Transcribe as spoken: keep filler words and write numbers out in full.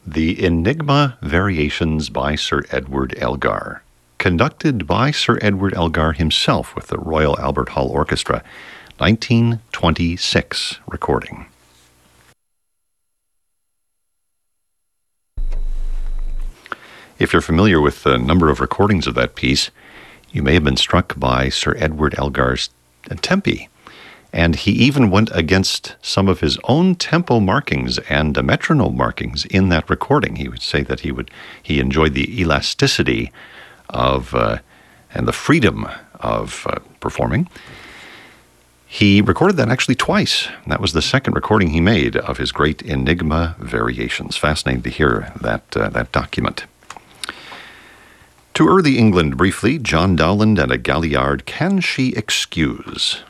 The Enigma Variations by Sir Edward Elgar, conducted by Sir Edward Elgar himself with the Royal Albert Hall Orchestra, nineteen twenty-six recording. If you're familiar with the number of recordings of that piece, you may have been struck by Sir Edward Elgar's tempi. And he even went against some of his own tempo markings and uh, metronome markings in that recording. He would say that he would he enjoyed the elasticity of uh, and the freedom of uh, performing. He recorded that actually twice. That was the second recording he made of his great Enigma Variations. Fascinating to hear that uh, that document. To early England briefly, John Dowland and a Galliard, Can She Excuse?